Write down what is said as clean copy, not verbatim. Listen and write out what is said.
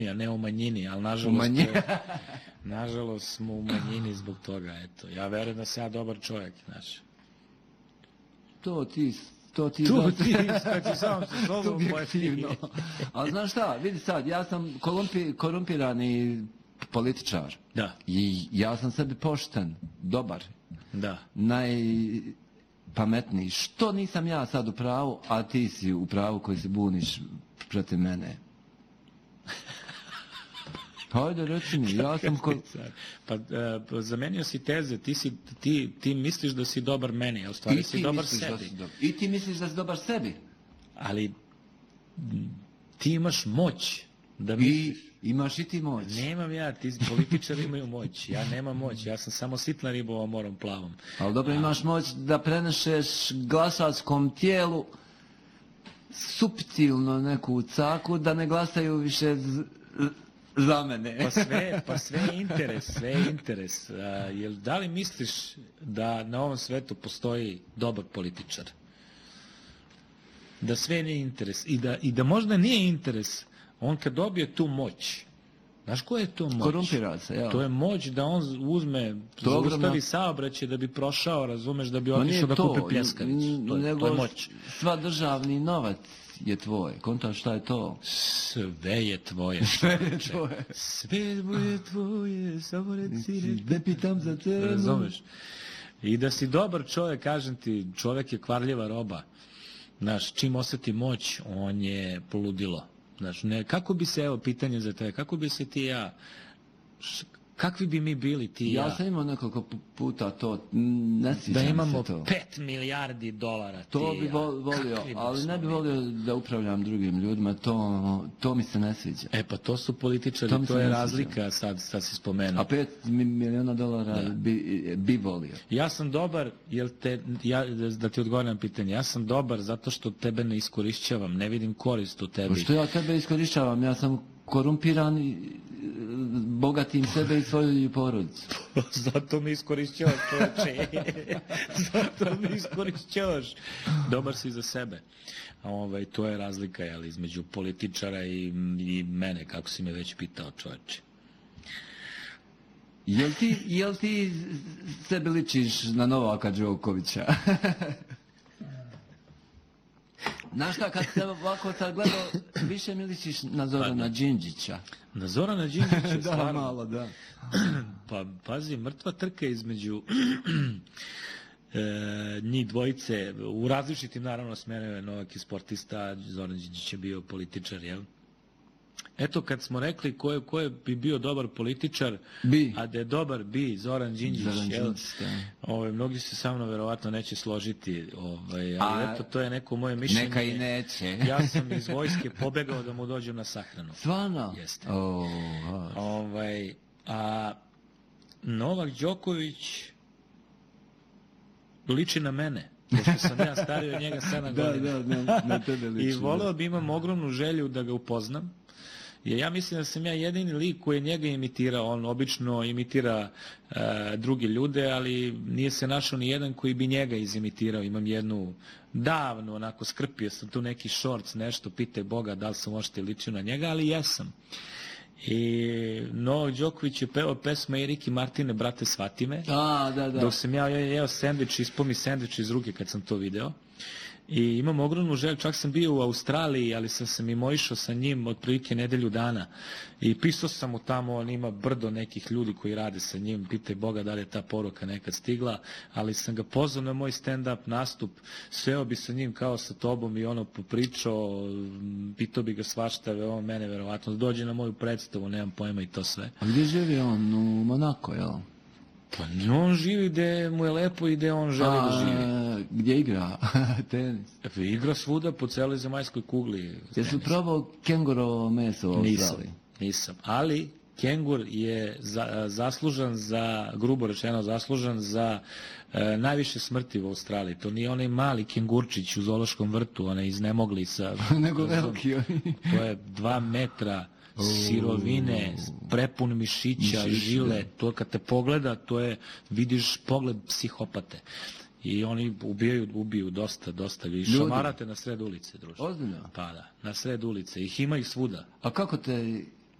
a ne u manjini, ali nažalost smo u manjini zbog toga, eto. Ja verujem da sam ja dobar čovjek, znači. To ti kad si sam sa sobom subjektivno. Ali znaš šta, vidi sad, ja sam korumpirani političar. Da. I ja sam sebi pošten, dobar. Da. Najpametniji. Što nisam ja sad u pravu, a ti si u pravu koji se buniš protiv mene? Hajde, reci mi, ja sam... Pa zamenio si teze, ti misliš da si dobar meni, a u stvari si dobar sebi. I ti misliš da si dobar sebi. Ali ti imaš moć da misliš. Imaš i ti moć. Nemam ja, ti političari imaju moć, ja nemam moć, ja sam samo sitna riba ovom morom plavom. Ali dobro, imaš moć da prenešeš glasačkom tijelu suptilno neku caku da ne glasaju više za mene. Pa sve je interes. Jel, da li misliš da na ovom svetu postoji dobar političar? Da sve nije interes. I da možda nije interes, on kad dobije tu moć, znaš koja je to moć? Korumpira se, ja. To je moć da on uzme, zaustavi saobraćaj da bi prošao, razumeš, da bi otišao da kupi pljeskavicu. To je moć. Sva državni novac je tvoj. Kontaš šta je to? Sve je tvoje. Sve je tvoje. Sve je tvoje, samo reci. Ne pitam za tebe. Razumeš? I da si dobar čovjek, kažem ti, čovjek je kvarljiva roba. Znaš, čim osjeti moć, on je poludilo. Znaš, kako bi se, evo, pitanje za tebe, kako bi se ti ja, kakvi bi mi bili ti i ja? Ja sam imao nekoliko puta to, ne sviđam se to. Da imamo 5 milijardi dolara. To bi volio, ali ne bi volio da upravljam drugim ljudima, to mi se ne sviđa. E pa to su političari, to je razlika, sad si spomenuo. A 5 miliona dolara bi volio. Ja sam dobar, da ti odgovorim na pitanje, ja sam dobar zato što tebe ne iskorišćavam, ne vidim korist u tebi. Što ja tebe iskorišćavam, ja sam korumpiran i bogatim sebe i svoju porodicu. Zato mi iskorišćavaš, čovječe. Zato mi iskorišćavaš. Dobar si za sebe. To je razlika, jel, između političara i mene, kako si me već pitao, čovječe. Jel ti sebe ličiš na Novaka Đokovića? Znaš šta, kad se ovako sad gledao, više mi ličiš na Zorana Đinđića. Na Zorana Đinđića, stvarno? Da, malo, da. Pa, pazi, mrtva trka između njih dvojice, u različitim, naravno, smerove. Novak je sportista, Zoran Đinđić je bio političar, jel? Eto, kad smo rekli ko je bi bio dobar političar, a da je dobar Zoran Đinđić, jel? Mnogi se sa mnom verovatno neće složiti, ali eto, to je neko moje mišljenje. Neka i neće. Ja sam iz vojske pobegao da mu dođem na sahranu. Stvarno? Jeste. A Novak Đoković liči na mene. Pošto sam ja stariji od njega 7 godina. Da, na tebe liči. I voleo bi, imam ogromnu želju da ga upoznam. Jer ja mislim da sam ja jedini lik koji je njega imitirao. On obično imitira druge ljude, ali nije se našao ni jedan koji bi njega izimitirao. Imam jednu davno, onako, skrpio sam tu neki šorc, nešto, pitaj Boga da li sam možete ličio na njega, ali jesam. I Novak Đoković je pevao pesma i Riki Martine, brate, svati me. Da. Dok sam ja jeo sendvič, ispao mi sendvič iz ruke kad sam to video. I imam ogromnu želju, čak sam bio u Australiji, ali sam se mimoišao sa njim otprilike nedelju dana. I pisao sam mu tamo, on ima brdo nekih ljudi koji rade sa njim, pitaj Boga da li je ta poruka nekad stigla, ali sam ga pozvao na moj stand-up nastup, sveo bi sa njim kao sa tobom i ono popričao, pitao bi ga svašta, on mene verovatno, dođe na moju predstavu, nemam pojma i to sve. A gdje živi on? U Monako, jel? Pa on živi gde mu je lepo i gde on želi da živi. Gdje igra? Tenis? Igra svuda po celoj zemaljskoj kugli. Jesu probao kengurovo meso u Australiji? Nisam. Ali kengur je zaslužan za, grubo rečeno, zaslužan za najviše smrti u Australiji. To nije onaj mali kengurčić u zoološkom vrtu, onaj iznemogli sa... Nego veliki. To je 2 metra sirovine, prepun mišića, žile, to kad te pogleda, to je, vidiš pogled psihopate. I oni ubiju dosta ljudi. Šamarate na sred ulice, druže. Ozbiljno? Pa da, na sred ulice. Ih ima ih svuda. A kako te